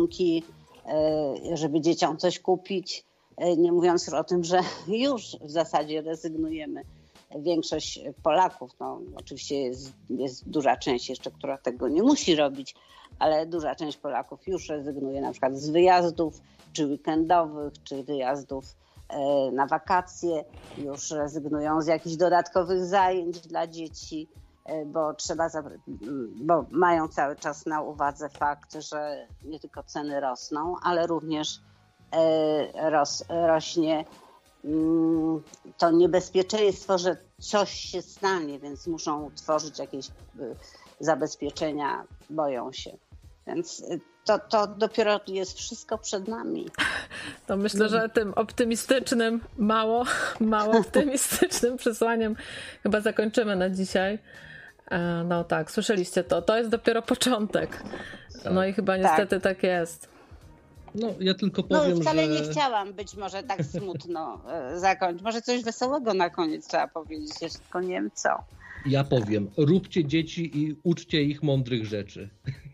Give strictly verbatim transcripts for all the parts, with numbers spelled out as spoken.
rachunki, żeby dzieciom coś kupić. Nie mówiąc już o tym, że już w zasadzie rezygnujemy. Większość Polaków, no oczywiście jest, jest duża część jeszcze, która tego nie musi robić, ale duża część Polaków już rezygnuje na przykład z wyjazdów, czy weekendowych, czy wyjazdów na wakacje, już rezygnują z jakichś dodatkowych zajęć dla dzieci, bo trzeba, bo mają cały czas na uwadze fakt, że nie tylko ceny rosną, ale również ros, rośnie to niebezpieczeństwo, że coś się stanie, więc muszą tworzyć jakieś zabezpieczenia, boją się. Więc to, to dopiero jest wszystko przed nami. To myślę, że tym optymistycznym, mało, mało optymistycznym przesłaniem chyba zakończymy na dzisiaj. No tak, słyszeliście to. To jest dopiero początek. No i chyba niestety tak, tak jest. No, ja tylko powiem, no, wcale że... nie chciałam być może tak smutno zakończyć. Może coś wesołego na koniec trzeba powiedzieć, jeszcze tylko nie wiem co. Ja powiem, róbcie dzieci i uczcie ich mądrych rzeczy.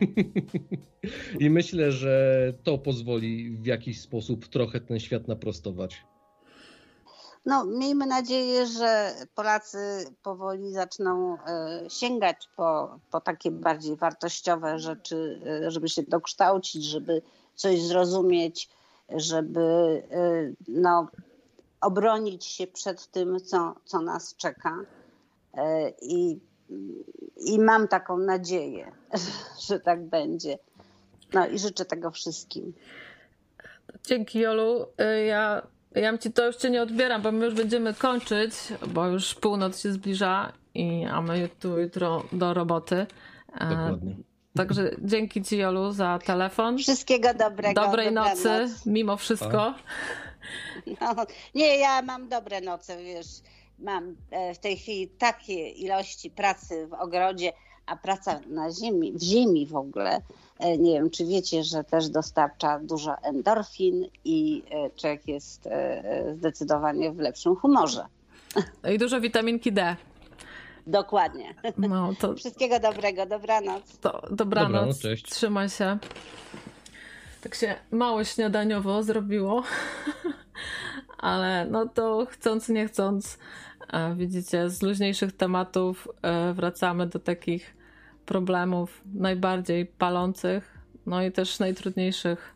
I myślę, że to pozwoli w jakiś sposób trochę ten świat naprostować. No, miejmy nadzieję, że Polacy powoli zaczną sięgać po, po takie bardziej wartościowe rzeczy, żeby się dokształcić, żeby coś zrozumieć, żeby no, obronić się przed tym, co, co nas czeka. I, I mam taką nadzieję, że tak będzie. No i życzę tego wszystkim. Dzięki, Jolu. Ja, ja ci to już cię nie odbieram, bo my już będziemy kończyć, bo już północ się zbliża, i, a my tu jutro do roboty. Dokładnie. Także dzięki ci, Jolu, za telefon. Wszystkiego dobrego. Dobrej nocy, noc. Mimo wszystko. No, nie, ja mam dobre noce, wiesz. Mam w tej chwili takie ilości pracy w ogrodzie, a praca na ziemi, w ziemi w ogóle, nie wiem, czy wiecie, że też dostarcza dużo endorfin i człowiek jest zdecydowanie w lepszym humorze. I dużo witaminki D. Dokładnie. No, to... Wszystkiego dobrego, dobranoc. To, dobranoc, dobranoc, cześć. Trzymaj się. Tak się mało śniadaniowo zrobiło, ale no to chcąc nie chcąc, widzicie, z luźniejszych tematów wracamy do takich problemów najbardziej palących, no i też najtrudniejszych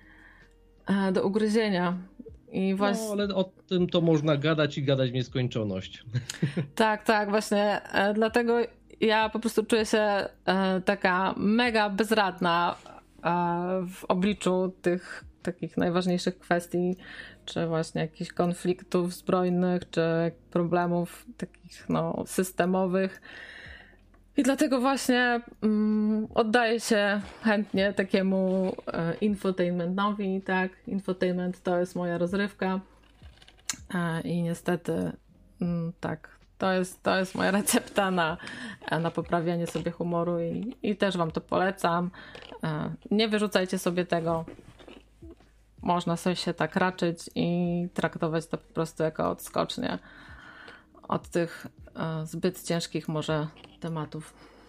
do ugryzienia. I właśnie... No, ale o tym to można gadać i gadać w nieskończoność. Tak, tak, właśnie dlatego ja po prostu czuję się taka mega bezradna w obliczu tych takich najważniejszych kwestii, czy właśnie jakichś konfliktów zbrojnych, czy problemów takich no, systemowych. I dlatego właśnie um, oddaję się chętnie takiemu e, infotainmentowi, tak? Infotainment to jest moja rozrywka e, i niestety um, tak, to jest, to jest moja recepta na, na poprawianie sobie humoru i, i też wam to polecam. E, nie wyrzucajcie sobie tego. Można sobie się tak raczyć i traktować to po prostu jako odskocznię od tych e, zbyt ciężkich może tematów.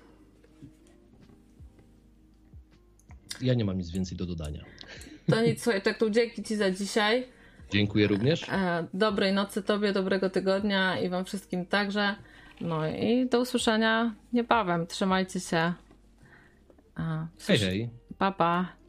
Ja nie mam nic więcej do dodania. To nic, słuchaj, tak tu dzięki ci za dzisiaj. Dziękuję również. E, dobrej nocy tobie, dobrego tygodnia i wam wszystkim także. No i do usłyszenia niebawem. Trzymajcie się. E, hej, hej. Pa, pa.